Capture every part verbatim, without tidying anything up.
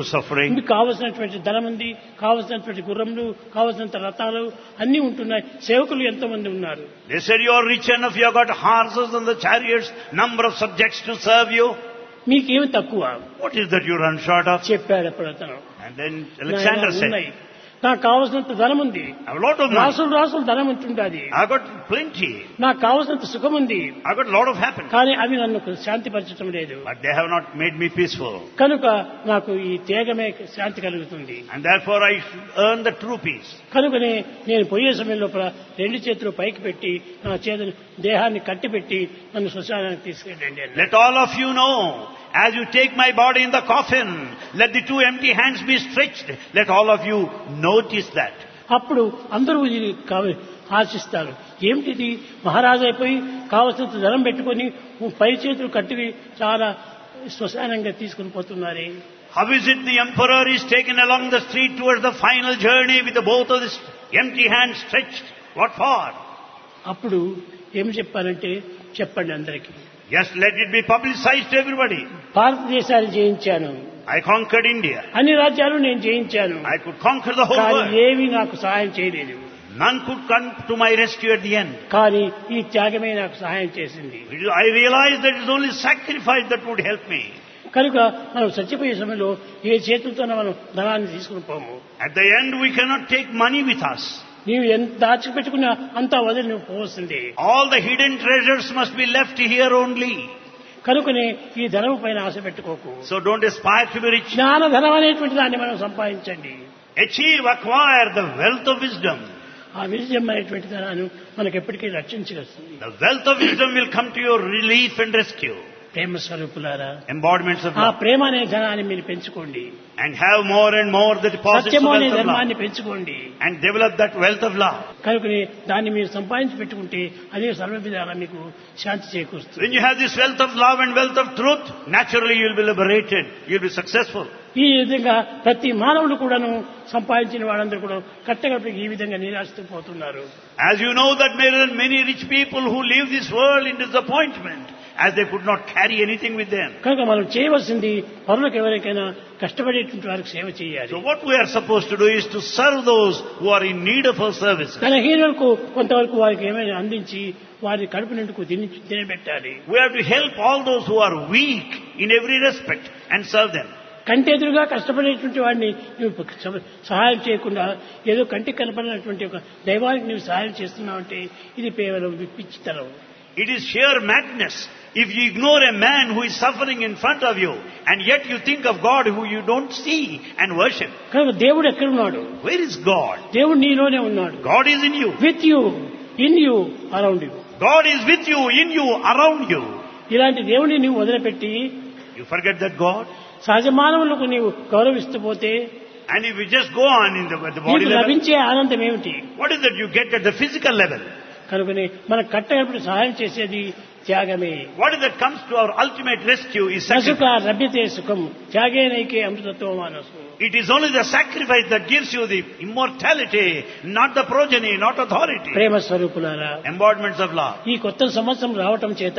suffering. మీకు కావలసినటువంటి ధనం ఉంది, కావలసినటువంటి గుర్రములు, కావలసినంత రథాలు అన్ని ఉంటున్నాయి. సేవకులు ఎంతో మంది ఉన్నారు. They said you are rich enough, you have got horses and the chariots, number of subjects to serve you. మీకేమి తక్కువ What is that you run short of? చెప్పాడు అప్పుడు అతను. And then Alexander said, ఉన్నాయి, నాకు కావలసినంత ధనం ఉంది, I have a lot of money. రాసులు రాసులు ధనం ఉంటుండాది, I have got plenty. నాకు కావలసినంత సుఖం ఉంది, I have got a lot of happiness. కానీ అవి నన్ను శాంతిపరచడం లేదు. But they have not made me peaceful. కనుక నాకు ఈ త్యాగమే శాంతి కలుగుతుంది. And therefore I should earn the true peace. కనుకనే నేను పోయే సమయంలో రెండు చేతులు పైకి పెట్టి నా చేతులు దేహాన్ని కట్టిపెట్టి నన్ను శ్మశానానికి తీసుకెళ్ళండి అన్నాడు. Let all of you know, as you take my body in the coffin, let the two empty hands be stretched. Let all of you notice that. అప్పుడు అందరూ ఇది కావ- ఆశిస్తారు. ఏమిటిది, మహారాజు అయిపోయి కావలసినంత ధనం పెట్టుకొని పై చేతులు కట్టి చాలా శ్మశానంగా తీసుకుని పోతున్నారే. How is it the emperor is taken along the street towards the final journey with the both of his empty hands stretched? What for? అప్పుడు ఏం చెప్పారంటే, చెప్పండి అందరికీ, Yes, let it be publicized to everybody. భారతదేశాన్ని జయించాను, I conquered India. అన్ని రాజ్యాలు నేను జయించాను, I could conquer the whole కానీ world. ఏమీ నాకు సహాయం చేయలేదు. None could come to my rescue at the end. కానీ ఈ త్యాగమే నాకు సహాయం చేసింది. I realized that it is only sacrifice that would help me. కనుక మనం చచ్చిపోయే సమయంలో ఏ చేతులతోనో మనం ధనాన్ని తీసుకుని పోము. At the end we cannot take money with us. నీవు ఎంత దాచిపెట్టుకున్నా అంతా వదిలి నువ్వు పోవస్తుంది. All the hidden treasures must be left here only. కనుకనే ఈ ధనం పైన ఆశ పెట్టుకోకు. So don't aspire to be rich. జ్ఞాన ధనం అనేటువంటి దాన్ని మనం సంపాదించండి. Achieve, acquire the wealth of wisdom. ఆ విజయం అనేటువంటి ధనాన్ని మనకు ఎప్పటికీ రక్షించగలుగుతుంది. The wealth of wisdom will come to your relief and rescue. ప్రేమ స్వరూపులారా, Embodiments of ఆ love. ప్రేమ అనే ధనాన్ని మీరు పెంచుకోండి. And have more and more the deposits of సత్యము అనే wealth of ధర్మాన్ని love. పెంచుకోండి. And develop that wealth of love. కనుకనే దాన్ని మీరు సంపాదించి పెట్టుకుంటే అదే సర్వ విధాలా మీకు శాంతి చేకూరుస్తుంది. When you have this wealth of love and wealth of truth, naturally you will be liberated. You will be successful. ఈ విధంగా ప్రతి మానవుడు కూడాను సంపాదించిన వాళ్ళందరూ కూడా కట్టగడపకి ఈ విధంగా నిరాశతో పోతున్నారు. As you know that there are many rich people who leave this world in disappointment, as they could not carry anything with them. కనుక మనం చేయవలసింది పరులకు ఎవరికైనా కష్టపడేటువంటి వారికి సేవ చేయాలి. So what we are supposed to do is to serve those who are in need of our services. తన హీనులకు కొంతవరకు వారికి ఏమైనా అందించి వారి కడుపు నిండుకు తిని తినబెట్టాలి. We have to help all those who are weak in every respect and serve them. కంటెదురుగా కష్టపడేటువంటి వాడిని నువ్వు సహాయం చేయకుండా ఏదో కంటికి కనపడినటువంటి ఒక దైవానికి నువ్వు సహాయం చేస్తున్నావంటే ఇది కేవలం పిచ్చితనం. It is sheer madness if you ignore a man who is suffering in front of you and yet you think of God who you don't see and worship. కనుక దేవుడు ఎక్కడున్నాడు? Where is God? దేవుడు నీలోనే ఉన్నాడు. God is in you. With you, in you, around you. God is with you, in you, around you. ఇలాంటి దేవుడిని నువ్వు వదిలిపెట్టి You forget that God? సహజ మానవులకు నీవు గౌరవిస్తూ పోతే And if you just go on in the, at the body నీకు level, లభించే ఆనందం ఏమిటి? what is that you get at the physical level? కనుకనే మనకు కట్టగడపటి సహాయం చేసేది త్యాగమే. What is that comes to our ultimate rescue is నసుక sacrifice. లభ్యతే సుఖం త్యాగేనైకే అమృతత్వం మానసు. It is only the sacrifice that gives you the immortality, not the progeny, not authority. ప్రేమ స్వరూపులారా, Embodiments of love. ఈ కొత్త సంవత్సరం రావటం చేత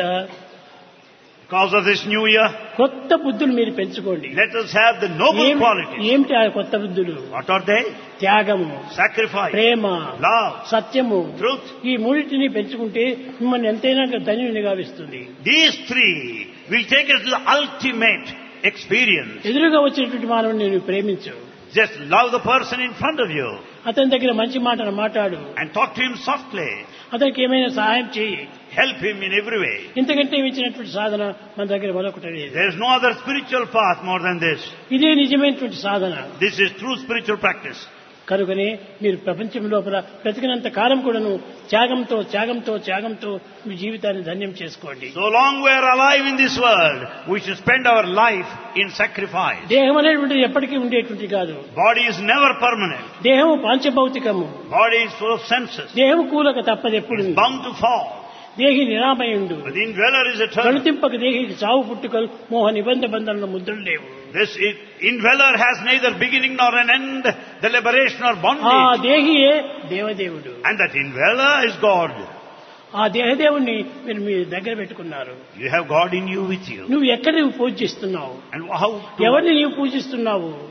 Because of this new year, కొత్త బుద్ధులు మీరు పెంచుకోండి. let us have the noble ఏం- qualities. ఏమిటి ఆ కొత్త బుద్ధులు? What are they? త్యాగము, Sacrifice, ప్రేమ, love, సత్యము. truth. ఈ మూడింటిని పెంచుకుంటే మిమ్మల్ని ఎంతైనా ధన్యుని గావిస్తుంది. These three will take us to the ultimate experience. ఎదురుగా వచ్చినటువంటి మానవుని నువ్వు ప్రేమించు. Just love the person in front of you అతని దగ్గర మంచి మాటలు మాట్లాడు. and talk to him softly. అతనికి ఏమైనా సహాయం చేయి. Help him in every way. ఇంతకంటే ఇచ్చినటువంటి సాధన మన దగ్గర మరొకటి లేదు. There is no other spiritual path more than this. ఇదే నిజమైనటువంటి సాధన. This is true spiritual practice. కనుకనే మీరు ప్రపంచం లోపల బ్రతికినంత కాలం కూడాను త్యాగంతో త్యాగంతో త్యాగంతో మీ జీవితాన్ని ధన్యం చేసుకోండి. So long we are alive in this world, we should spend our life in sacrifice. దేహం అనేటువంటిది ఎప్పటికీ ఉండేటువంటి కాదు. Body is never permanent. దేహము పాంచభౌతికము. Body is full of senses. దేహము కూలక తప్పదు ఎప్పుడు. It's bound to fall. దేహి నిరామయుండు. But the indweller is eternal. గణితింపక దేహికి చావు పుట్టుకలు మోహ నిబంధ బంధనల ముద్రలు లేవు. This is, indweller has neither beginning nor an end, the liberation or ఆ bondage. దేహియే దేవదేవుడు. And that indweller is God. ఆ దేహదేవుణ్ణి మీరు మీ దగ్గర పెట్టుకున్నారు. You have God in you with you. నువ్వు ఎక్కడ నువ్వు పూజిస్తున్నావు? And how to ఎవరిని నీవు పూజిస్తున్నావు?